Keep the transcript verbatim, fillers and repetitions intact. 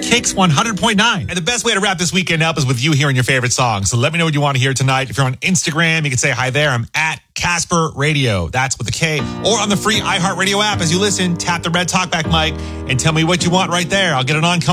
Kicks one hundred point nine. And the best way to wrap this weekend up is with you hearing your favorite songs. So let me know what you want to hear tonight. If you're on Instagram, you can say hi there. I'm at Casper Radio. That's with a K. Or on the free iHeartRadio app. As you listen, tap the red talkback mic and tell me what you want right there. I'll get it on.